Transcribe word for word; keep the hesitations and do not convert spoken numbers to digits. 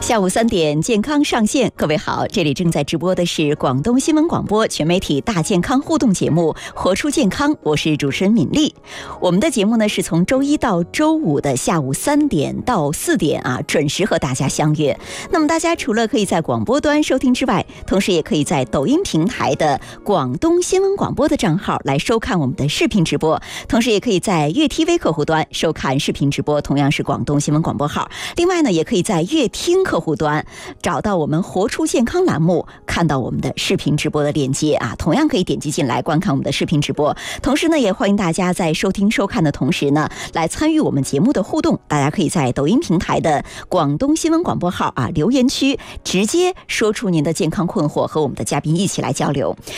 下午三点，健康上线。各位好，这里正在直播的是广东新闻广播全媒体大健康互动节目《活出健康》，我是主持人敏丽。我们的节目呢是从周一到周五的下午三点到四点啊，准时和大家相约。那么大家除了可以在广播端收听之外，同时也可以在抖音平台的广东新闻广播的账号来收看我们的视频直播，同时也可以在粤 T V 客户端收看视频直播，同样是广东新闻广播号。另外呢，也可以在粤听客户端找到我们活出健康栏目，看到我们的视频直播的链接啊，同样可以点击进来观看我们的视频直播。同时呢，也欢迎大家在收听收看的同时呢，来参与我们节目的互动。大家可以在抖音平台的广东新闻广播号啊留言区直接说出您的健康困惑，和我们的嘉宾一起来交流。